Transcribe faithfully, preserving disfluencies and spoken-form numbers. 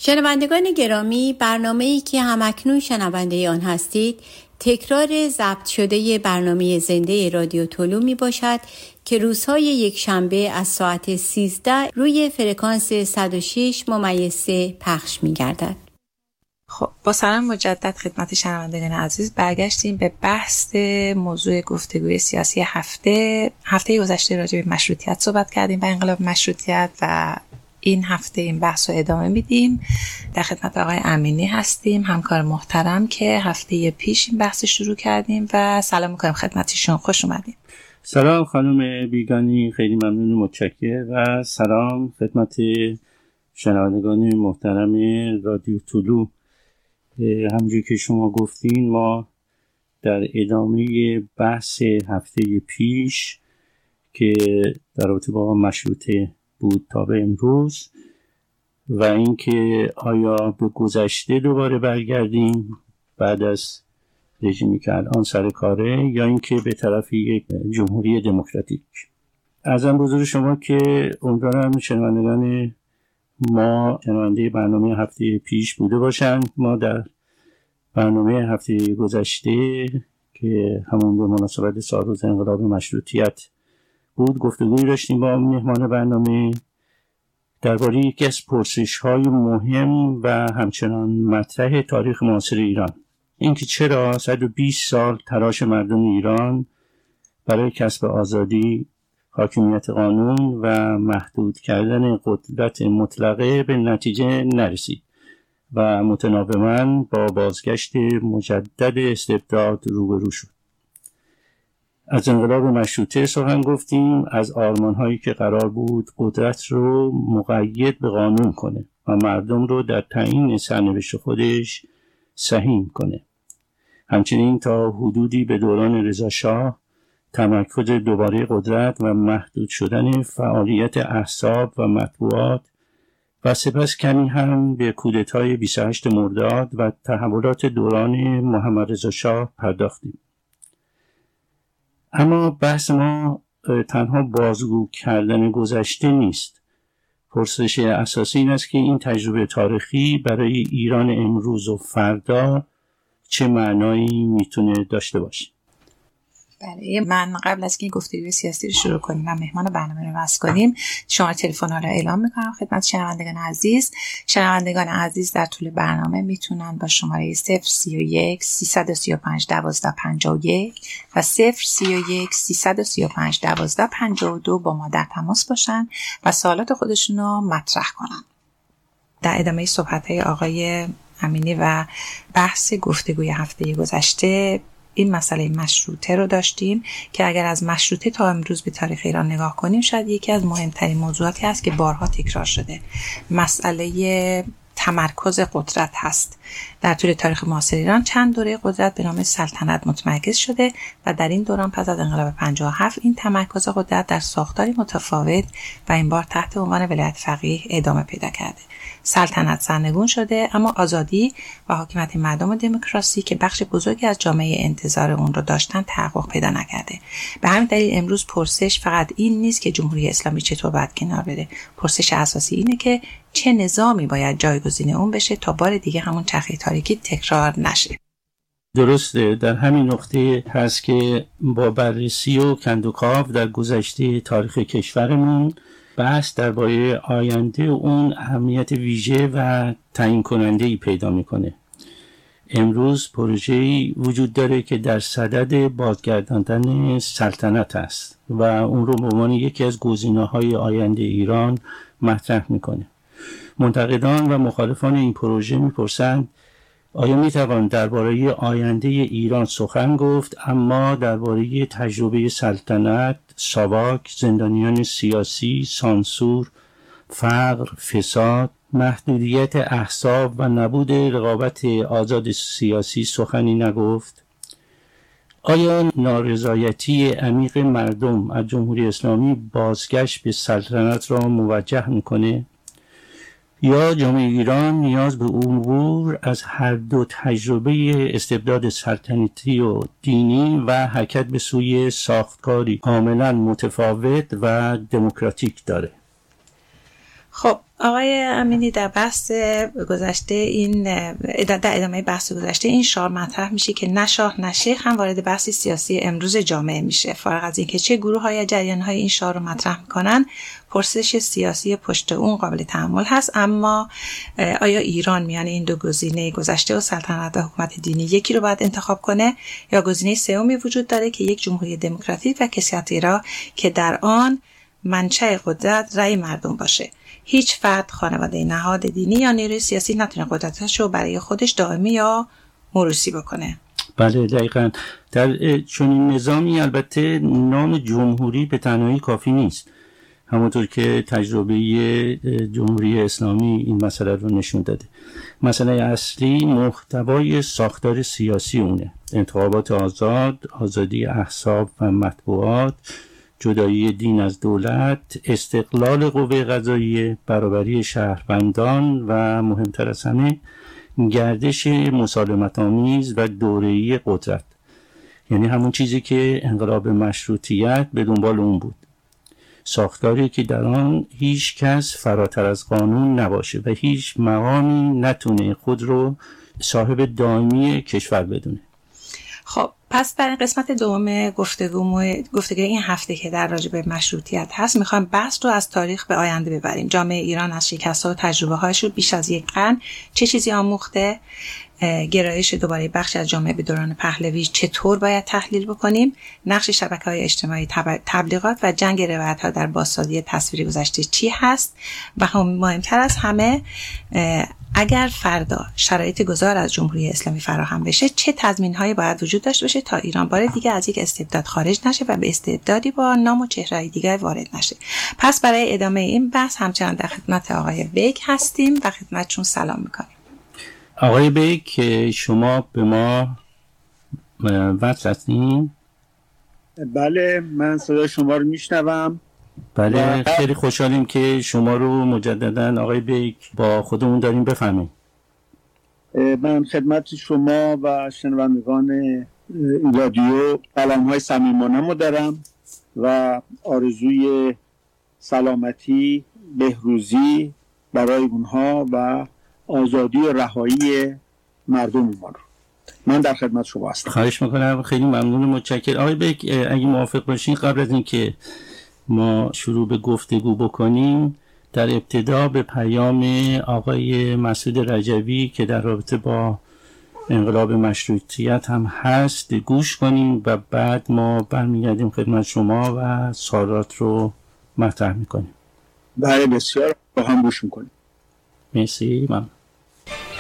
شنوندگان گرامی، برنامه‌ای که همکنون شنونده آن هستید تکرار ضبط شده برنامه زنده رادیو طلوع می باشد که روزهای یک شنبه از ساعت سیزده روی فرکانس صد و شش ممیز سه پخش می گردد. خب با سلام مجدد خدمت شنوندگان عزیز، برگشتیم به بحث موضوع گفتگوی سیاسی هفته هفته گذشته راجع به مشروطیت صحبت کردیم و انقلاب مشروطیت و این هفته این بحث رو ادامه میدیم. در خدمت آقای امینی هستیم، همکار محترم که هفته پیش این بحث شروع کردیم و سلام میکنیم خدمتشون. خوش اومدین. سلام خانم بیگانی، خیلی ممنون و متشکرم و سلام خدمت شنوندگان محترم رادیو طلوع. همونجوری که شما گفتین ما در ادامه بحث هفته پیش که در رابطه با مشروطه بود تا به امروز و اینکه آیا به گذشته دوباره برگردیم بعد از رژیمی که الان سر کاره یا اینکه به طرف یک جمهوری دموکراتیک. عرضم بزرگ شما که امیدوارم شنوندگان ما شنونده برنامه هفته پیش بوده باشند. ما در برنامه هفته گذشته که همون به مناسبت سال روز انقلاب مشروطیت بود گفتگویی داشتیم با مهمان برنامه درباره یکی از پرسش‌های مهم و همچنان مطرح تاریخ معاصر ایران، اینکه چرا صد و بیست سال تلاش مردم ایران برای کسب آزادی، حاکمیت قانون و محدود کردن قدرت مطلقه به نتیجه نرسید و متناوباً با بازگشت مجدد استبداد روبرو شد. از انقلاب مشروطه سخن گفتیم، از آرمان‌هایی که قرار بود قدرت رو مقید به قانون کنه و مردم رو در تعیین سرنوشت خودش سهیم کنه. همچنین تا حدودی به دوران رضاشاه تمرکز دوباره قدرت و محدود شدن فعالیت احزاب و مطبوعات و سپس کمی هم به کودتای بیست و هشتم مرداد و تحولات دوران محمد رضا شاه پرداختیم. اما بحث ما تنها بازگو کردن گذشته نیست. پرسش اساسی این است که این تجربه تاریخی برای ایران امروز و فردا چه معنایی میتونه داشته باشه. بله، من قبل از که این گفتگوی سیاسی رو شروع کنیم و مهمان برنامه رو وصل کنیم شماره تلفن ها رو اعلام میکنم خدمت شنوندگان عزیز. شنوندگان عزیز در طول برنامه میتونن با شماره صفر سی و یک سیصد و سی و پنج دوازده پنجاه و یک و صفر سی و یک سیصد و سی و پنج دوازده پنجاه و دو با ما در تماس باشن و سوالات خودشون رو مطرح کنن. در ادامه صحبت های آقای امینی و بحث گفتگوی هفته گذشته این مسئله مشروطه رو داشتیم که اگر از مشروطه تا امروز به تاریخ ایران نگاه کنیم شاید یکی از مهمترین موضوعاتی است که بارها تکرار شده. مسئله تمرکز قدرت هست. در طول تاریخ معاصر ایران چند دوره قدرت به نام سلطنت متمرکز شده و در این دوران پس از انقلاب پنجاه و هفت این تمرکز قدرت در ساختاری متفاوت و این بار تحت عنوان ولایت فقیه ادامه پیدا کرده. سلطنت سرنگون شده اما آزادی و حاکمیت مردم و دموکراسی که بخش بزرگی از جامعه انتظار اون رو داشتن تحقق پیدا نکرده. به همین دلیل امروز پرسش فقط این نیست که جمهوری اسلامی چطور باید کنار بره. پرسش اساسی اینه که چه نظامی باید جایگزین اون بشه تا بار دیگه همون چرخه تاریکی تکرار نشه. درسته، در همین نقطه هست که با بررسی و کندوکاو در گذشته تاریخ کشورمون بحث درباره آینده اون اهمیت ویژه و تعیین کننده‌ای پیدا میکنه. امروز پروژه‌ای وجود داره که در صدد بازگرداندن سلطنت است و اون رو به عنوان یکی از گزینه‌های آینده ایران مطرح میکنه. منتقدان و مخالفان این پروژه میپرسند آیا میتوان درباره آینده ایران سخن گفت اما درباره تجربه سلطنت، ساواک، زندانیان سیاسی، سانسور، فقر، فساد، محدودیت احزاب و نبود رقابت آزاد سیاسی سخنی نگفت؟ آیا نارضایتی عمیق مردم از جمهوری اسلامی بازگشت به سلطنت را موجه میکنه؟ یا جامعه ایران نیاز به عبور از هر دو تجربه استبداد سلطنتی و دینی و حرکت به سوی ساختاری کاملا متفاوت و دموکراتیک داره؟ خب آقای امینی، در بحث گذشته این در ادامه بحث گذشته این شعار مطرح میشه که نه شاه نه شیخ هم وارد بحث سیاسی امروز جامعه میشه. فارغ از اینکه چه گروه‌های یا جریان‌های این شعار رو مطرح میکنن، پرسش سیاسی پشت اون قابل تحمل هست. اما آیا ایران میان این دو گزینه گذشته و سلطنت و حکومت دینی یکی رو باید انتخاب کنه، یا گزینه سومی وجود داره که یک جمهوری دموکراتیک و کسیت‌گرا که در آن منشأ قدرت رأی مردم باشه؟ هیچ فرد، خانواده، نهاد دینی یا نیروی سیاسی نتونه قدرتش رو برای خودش دائمی یا موروثی بکنه. بله دقیقاً. در چنین نظامی البته نام جمهوری به تنهایی کافی نیست، همونطور که تجربه جمهوری اسلامی این مسئله رو نشون داده. مسئله اصلی محتوای ساختار سیاسی اونه: انتخابات آزاد، آزادی احزاب و مطبوعات، جدایی دین از دولت، استقلال قوه قضاییه، برابری شهروندان و مهمتر از همه گردش مسالمت‌آمیز و دوره‌ای قدرت. یعنی همون چیزی که انقلاب مشروطیت به دنبال اون بود، ساختاری که در آن هیچ کس فراتر از قانون نباشه و هیچ مقامی نتونه خود رو صاحب دائمی کشور بدونه. خب پس برای قسمت دوم گفتگو گفتگوی این هفته که در راجع مشروطیت هست، میخوایم بحث رو از تاریخ به آینده ببریم. جامعه ایران از شکست‌ها و تجربه‌هاش رو بیش از یک قرن چه چیزی آموخته؟ گرایش دوباره بخش از جامعه به دوران پهلوی چطور باید تحلیل بکنیم؟ نقش شبکه‌های اجتماعی، تبلیغات و جنگ روایت‌ها در بازسازی تصویر گذشته چی هست؟ و هم مهمتر از همه، اگر فردا شرایط گذار از جمهوری اسلامی فراهم بشه، چه تضمین‌هایی باید وجود داشته باشه تا ایران بار دیگه از یک استبداد خارج نشه و به استبدادی با نام و چهره‌های دیگر وارد نشه؟ پس برای ادامه این بحث همچنان در خدمت آقای بیک هستیم و خدمتشون سلام می‌کنیم. آقای بیک، شما به ما وصل هستین؟ بله، من صدای شما رو میشنوم. بله، خیلی خوشحالیم که شما رو مجددا آقای بیک با خودمون داریم. بفرمایید. من خدمت شما و شنوندگان رادیو سلام‌های صمیمانه‌مو دارم و آرزوی سلامتی، بهروزی برای اونها و آزادی و رهایی مردم ما رو. من در خدمت شما هستم. خواهش میکنم، خیلی ممنون، متشکرم. آقای بیک، اگه موافق باشین قبل از اینکه ما شروع به گفتگو بکنیم، در ابتدا به پیام آقای مسعود رجوی که در رابطه با انقلاب مشروطیت هم هست گوش کنیم و بعد ما برمیگردیم خدمت شما و سوالات رو مطرح میکنیم. بله بسیار، با هم گوش میکنیم. مرسی. ممنون.